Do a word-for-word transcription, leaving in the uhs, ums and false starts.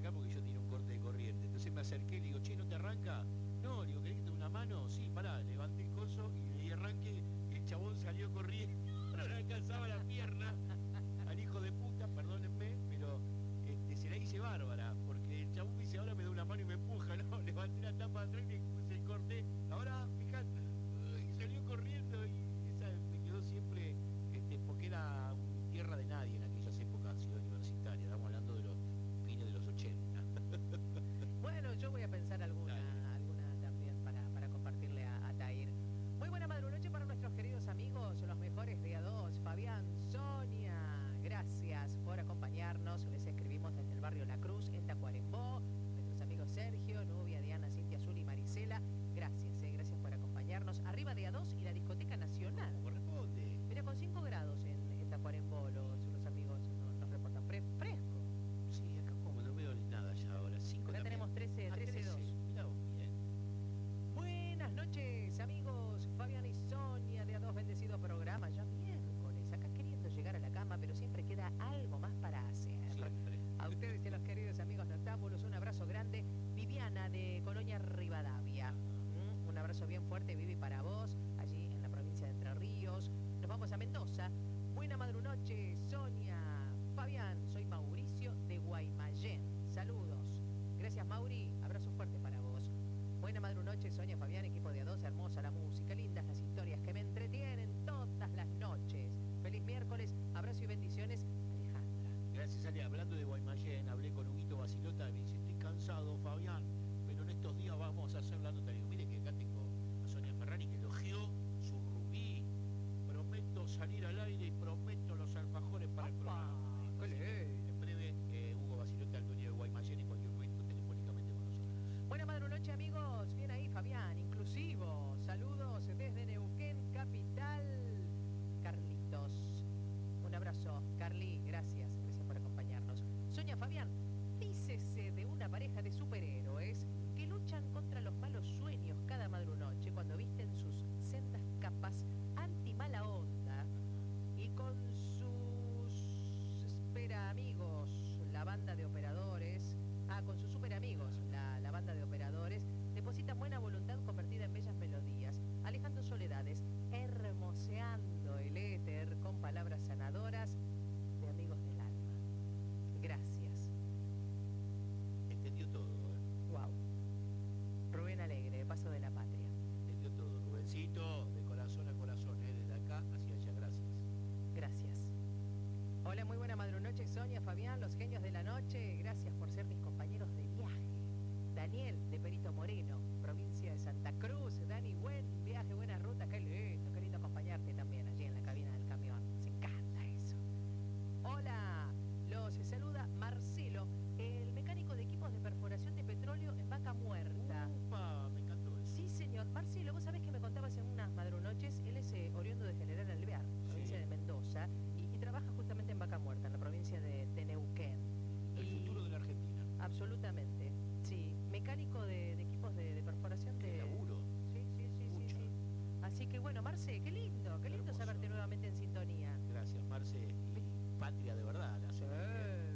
acá porque yo tenía un corte de corriente. Entonces me acerqué y le digo, che, ¿no te arranca? No, le digo, ¿querés que te dé una mano? Sí, pará, levanté el coso y le di arranque y el chabón salió corriendo. No le alcanzaba la pierna al hijo de puta, perdónenme, pero este, se la hice bárbara, porque el chabón me dice, ahora me da una mano y me empuja, no, levanté la tapa de atrás y le puse el corte, ahora, fíjate, y salió corriendo y esa me quedó siempre, este, porque era un tierra de nadie en aquellas épocas, ciudad universitaria, estamos hablando de los fines de los ochenta. Bueno, yo voy a pensar alguna, alguna también para, para compartirle a, a Tahir. Muy buena madrunoche para nuestros queridos amigos, los mejores de A dos, Fabián, Sonia, gracias por acompañarnos. Les escribimos desde el barrio La Cruz, en Tacuarembó. Nuestros amigos Sergio, Nubia, Diana, Cintia, Azul y Marisela, gracias, eh, gracias por acompañarnos. Arriba de A dos y la Discoteca Nacional. Corresponde. Mira, con cinco grados en, en Tacuarembó los, los amigos nos, nos reportan. Fre fresco. Sí, acá como no veo nada ya ahora. cinco Acá también. tenemos trece, Ah, trece dos. Mirá vos, bien. Buenas noches, amigos. Fabián y Sonia de A dos, bendecido programa. Ya miércoles, acá queriendo llegar a la cama, pero siempre queda algo más para hacer. Siempre. A ustedes y a los queridos amigos noctámbulos, un abrazo grande. Viviana de Colonia Rivadavia. Mm, Un abrazo bien fuerte, Vivi, para vos, allí en la provincia de Entre Ríos. Nos vamos a Mendoza. Buena madrunoche, Sonia. Fabián, soy Mauricio de Guaymallén. Saludos. Gracias, Mauri. Abrazo fuerte para vos. Buena madrunoche, Sonia, Fabián, equipo de A dos. Hermosa la música, lindas las historias que me entretienen todas las noches. Feliz miércoles, abrazo y bendiciones, Alejandra. Gracias, Ale. Hablando de Guaymallén, hablé con Huguito Basilota y me dice, estoy cansado, Fabián, pero en estos días vamos a hacer la nota. Le digo, mire que acá tengo a Sonia Ferrari que elogió su rubí. Prometo salir al aire y prometo los alfajores para el programa. ¡Qué Así que, lindo! en breve, eh, Hugo Basilota, el dueño de Guaymallén, en cualquier momento telefónicamente con nosotros. Buena madrunoche, amigos. Bien ahí, Fabián, inclusivo. Saludos desde Neuquén, capital. Carlitos. Un abrazo, Carly. Gracias. Gracias por acompañarnos. Sonia, Fabián, dícese de una pareja de superhéroes que luchan contra los malos sueños cada madrunoche cuando visten sus sendas capas anti-mala onda y con sus espera amigos, la banda de operadores, ah, con sus super amigos, la, la banda de operadores, depositan buena voluntad convertida en bellas melodías, alejando soledades, hermoseando el éter con palabras sanadoras de amigos del alma. Gracias. Entendió todo, ¿eh? Wow. Rubén Alegre, de Paso de la Patria. Entendió todo, Rubensito, de corazón a corazón, ¿eh? Desde acá hacia allá, gracias. Gracias. Hola, muy buena madrunoche, Sonia, Fabián, los genios de la noche. Gracias por ser mis compañeros de viaje. Daniel, de Perito Moreno, provincia de Santa Cruz. Dani, buen viaje, buena ruta. Qué lindo, qué lindo acompañarte también allí en la cabina del camión. Se encanta eso. Hola, los saluda Marcelo, el mecánico de equipos de perforación de petróleo en Vaca Muerta. Upa, me encantó eso. Sí, señor. Marcelo, vos sabés que me contabas en unas madrunoches, él es eh, oriundo de General Alvear, provincia Sí. de Mendoza, y, y trabaja justamente en Vaca Muerta, en la provincia de, de Neuquén. El Y- futuro de la Argentina. Absolutamente, sí. Mecánico de, de equipos de, de perforación Qué de... laburo. Sí, sí, sí, sí, Mucha. sí. Así que bueno, Marce, qué lindo, qué lindo Hermoso. saberte nuevamente en sintonía. Gracias, Marce. Y patria de verdad, la Sí.